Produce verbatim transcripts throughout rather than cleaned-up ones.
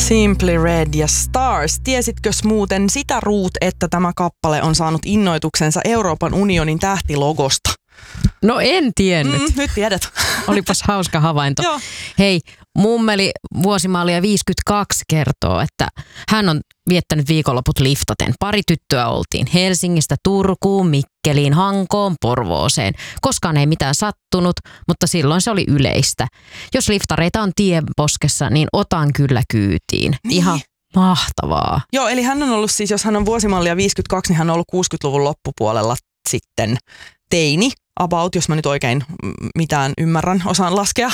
Simply Red ja Stars. Tiesitkös muuten sitä Ruut, että tämä kappale on saanut innoituksensa Euroopan unionin tähtilogosta? No en tiennyt. Mm, nyt tiedät. Olipas hauska havainto. Joo. Hei, mummeli vuosimallia viisikymmentäkaksi kertoo, että hän on viettänyt viikonloput liftaten. Pari tyttöä oltiin Helsingistä Turkuun, Mikkeliin, Hankoon, Porvooseen. Koskaan ei mitään sattunut, mutta silloin se oli yleistä. Jos liftareita on tienposkessa, niin otan kyllä kyytiin. Niin. Ihan mahtavaa. Joo, eli hän on ollut siis, jos hän on vuosimallia viisikymmentäkaksi, niin hän on ollut kuusikymmentäluvun loppupuolella sitten teini. About, jos mä nyt oikein mitään ymmärrän, osaan laskea,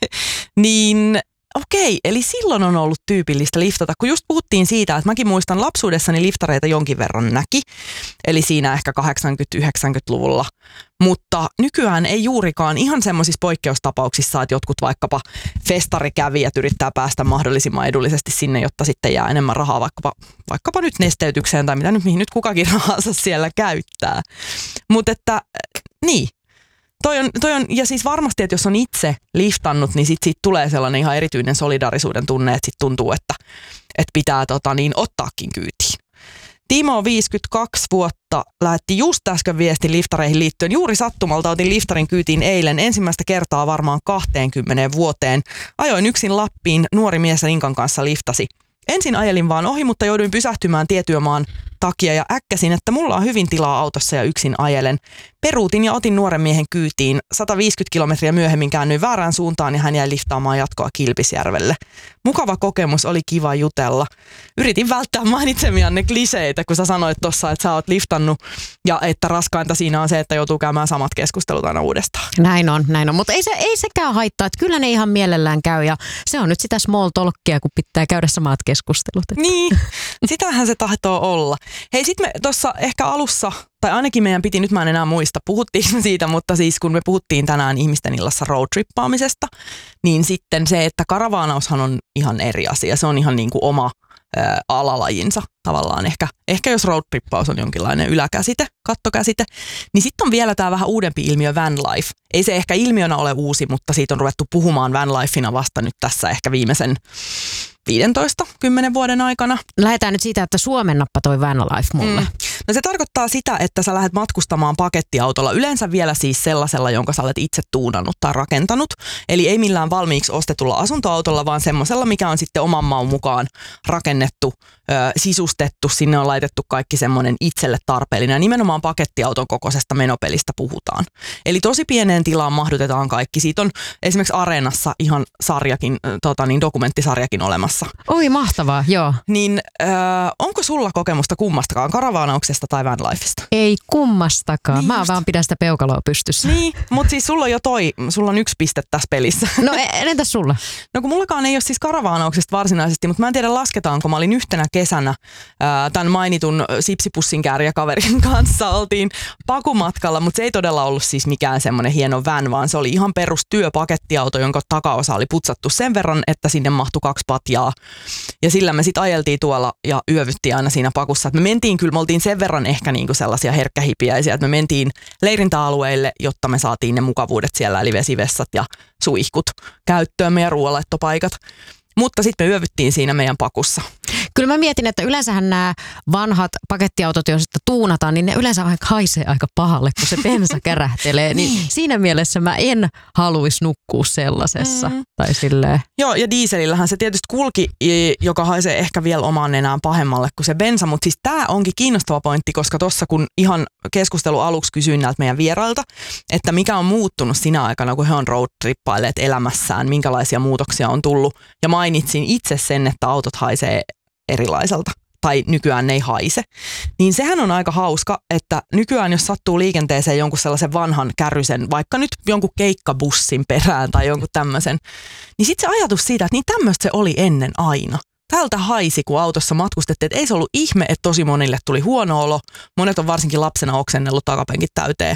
niin okei, eli silloin on ollut tyypillistä liftata, kun just puhuttiin siitä, että mäkin muistan lapsuudessani liftareita jonkin verran näki, eli siinä ehkä kahdeksankymmentä-yhdeksänkymmentäluvulla, mutta nykyään ei juurikaan ihan semmoisissa poikkeustapauksissa, että jotkut vaikkapa festarikävijät yrittää päästä mahdollisimman edullisesti sinne, jotta sitten jää enemmän rahaa vaikkapa, vaikkapa nyt nesteytykseen tai mitä nyt, mihin nyt kukakin rahansa siellä käyttää, mutta että niin. Toi on, toi on, ja siis varmasti, että jos on itse liftannut, niin sit siitä tulee sellainen ihan erityinen solidaarisuuden tunne, että sit tuntuu, että, että pitää tota, niin, ottaakin kyytiin. Timo viisikymmentäkaksi vuotta lähetti just äsken viesti liftareihin liittyen. Juuri sattumalta otin liftarin kyytiin eilen ensimmäistä kertaa varmaan kaksikymmentä vuoteen. Ajoin yksin Lappiin, nuori mies Inkan kanssa liftasi. Ensin ajelin vaan ohi, mutta jouduin pysähtymään tietyömaan takia ja äkkäsin, että mulla on hyvin tilaa autossa ja yksin ajelen. Peruutin ja otin nuoren miehen kyytiin. sata viisikymmentä kilometriä myöhemmin käännyin väärään suuntaan ja hän jäi liftaamaan jatkoa Kilpisjärvelle. Mukava kokemus, oli kiva jutella. Yritin välttää mainitsemianne kliseitä, kun sä sanoit tuossa, että sä oot liftannut ja että raskainta siinä on se, että joutuu käymään samat keskustelut aina uudestaan. Näin on, näin on. Mutta ei, se, ei sekään haittaa, että kyllä ne ihan mielellään käy ja se on nyt sitä small talkia, kun pitää käydä samat keskustelut. Niin, sitähän se tahtoo olla. Hei, sit me tuossa ehkä alussa, tai ainakin meidän piti, nyt mä en enää muista, puhuttiin siitä, mutta siis kun me puhuttiin tänään ihmisten illassa roadtrippaamisesta, niin sitten se, että karavaanaushan on ihan eri asia. Se on ihan niin kuin oma ää, alalajinsa tavallaan. Ehkä, ehkä jos roadtrippaus on jonkinlainen yläkäsite, kattokäsite, niin sitten on vielä tämä vähän uudempi ilmiö vanlife. Ei se ehkä ilmiönä ole uusi, mutta siitä on ruvettu puhumaan vanlifena vasta nyt tässä ehkä viimeisen viisitoista kymmenen vuoden aikana. Lähdetään nyt siitä, että suomennappa toi vanlife mulle. Mm. No se tarkoittaa sitä, että sä lähdet matkustamaan pakettiautolla, yleensä vielä siis sellaisella, jonka sä olet itse tuunannut tai rakentanut. Eli ei millään valmiiksi ostetulla asuntoautolla, vaan semmoisella, mikä on sitten oman maun mukaan rakennettu, ö, sisustettu. Sinne on laitettu kaikki semmoinen itselle tarpeellinen. Ja nimenomaan pakettiauton kokoisesta menopelistä puhutaan. Eli tosi pieneen tilaan mahdutetaan kaikki. Siitä on esimerkiksi Areenassa ihan sarjakin, tota niin, dokumenttisarjakin olemassa. Oi, mahtavaa, joo. Niin ö, onko sulla kokemusta kummastakaan, karavaanauksesta tai vanlifesta? Ei kummastakaan. Niin Mä just. vaan pidän sitä peukaloa pystyssä. Niin, mutta siis sulla on jo toi, sulla on yksi piste tässä pelissä. No entäs sulla? No kun mullakaan ei ole siis karavaanauksesta varsinaisesti, mutta mä en tiedä lasketaanko. Mä olin yhtenä kesänä ää, tämän mainitun sipsipussin kääriäkaverin kanssa. Oltiin pakumatkalla, mutta se ei todella ollut siis mikään semmoinen hieno van, vaan se oli ihan perustyöpakettiauto, jonka takaosa oli putsattu sen verran, että sinne mahtui kaksi patjaa. Ja sillä me sitten ajeltiin tuolla ja yövyttiin aina siinä pakussa. Et me mentiin kyllä, me oltiin sen verran ehkä niinku sellaisia herkkähipiäisiä, että me mentiin leirintäalueille, jotta me saatiin ne mukavuudet siellä, eli vesivessat ja suihkut käyttöön, meidän ruoanlaittopaikat. Mutta sitten me yövyttiin siinä meidän pakussa. Kyllä mä mietin, että yleensähän nämä vanhat pakettiautot, joista tuunataan, niin ne yleensä haisee aika pahalle, kun se bensa kärähtelee. Niin siinä mielessä mä en haluaisi nukkua sellaisessa. Mm. Tai silleen. Joo, ja dieselillähän se tietysti kulki, joka haisee ehkä vielä omaan enää pahemmalle kuin se bensa. Mutta siis tämä onkin kiinnostava pointti, koska tuossa kun ihan keskustelu aluksi kysyin näiltä meidän vierailta, että mikä on muuttunut sinä aikana, kun he on roadtrippailleet elämässään, minkälaisia muutoksia on tullut. Ja mainitsin itse sen, että autot haisee erilaiselta tai nykyään ne ei haise, niin sehän on aika hauska, että nykyään jos sattuu liikenteeseen jonkun sellaisen vanhan kärrysen, vaikka nyt jonkun keikkabussin perään tai jonkun tämmöisen, niin sitten se ajatus siitä, että niin tämmöistä se oli ennen aina. Tältä haisi, kun autossa matkustettiin, että ei se ollut ihme, että tosi monille tuli huono olo. Monet on varsinkin lapsena oksennellut takapenkit täyteen.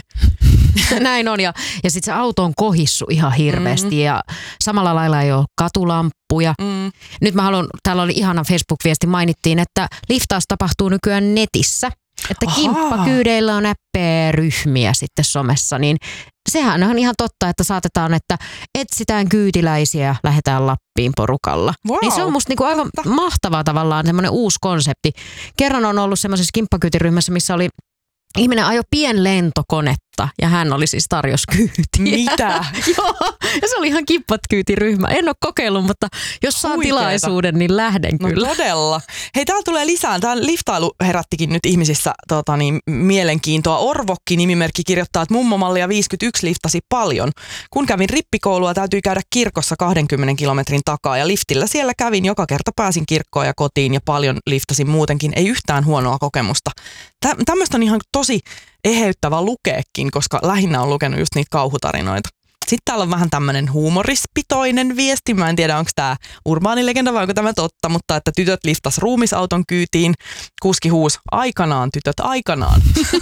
Näin on, ja, ja sitten se auto on kohissu ihan hirveästi, mm-hmm. ja samalla lailla ei ole katulampuja. Mm. Nyt mä haluan, täällä oli ihana Facebook-viesti, mainittiin, että liftaus tapahtuu nykyään netissä. Että kimppakyydeillä on näppejä ryhmiä sitten somessa, niin sehän on ihan totta, että saatetaan, että etsitään kyytiläisiä, lähdetään Lappiin porukalla. Wow. Niin se on musta niinku aivan Totta. mahtavaa tavallaan semmoinen uusi konsepti. Kerran on ollut semmoisessa kimppakyytiryhmässä, missä oli ihminen ajoi pienlentokonetta ja hän oli siis tarjos kyytiä. Mitä? Joo, ja se oli ihan kippakyytiryhmä. En ole kokeillut, mutta jos saan Huikeeta. tilaisuuden, niin lähden No kyllä. todella. Hei, täällä tulee lisää. Tämä liftailu herättikin nyt ihmisissä tota, niin, mielenkiintoa. Orvokki-nimimerkki kirjoittaa, että mummomallia viisikymmentäyksi liftasi paljon. Kun kävin rippikoulua, täytyi käydä kirkossa kahdenkymmenen kilometrin takaa ja liftillä siellä kävin. Joka kerta pääsin kirkkoon ja kotiin ja paljon liftasin muutenkin. Ei yhtään huonoa kokemusta. Tä, tämmöistä on ihan tosi eheyttävä lukeekin, koska lähinnä on lukenut just niitä kauhutarinoita. Sitten täällä on vähän tämmöinen huumorispitoinen viesti. Mä en tiedä, onko tämä urbaanilegenda vai onko tämä totta, mutta että tytöt liftas ruumisauton kyytiin. Kuski huusi, aikanaan tytöt, aikanaan.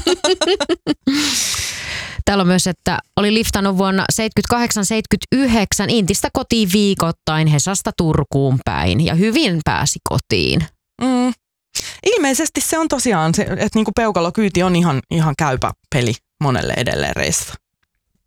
Täällä on myös, että oli liftannut vuonna seitsemänkymmentäkahdeksan seitsemänkymmentäyhdeksän Intistä kotiin viikoittain Hesasta Turkuun päin ja hyvin pääsi kotiin. Mm. Ilmeisesti se on tosiaan, se, että niinku peukalokyyti on ihan, ihan käypä peli monelle edelleen reissassa.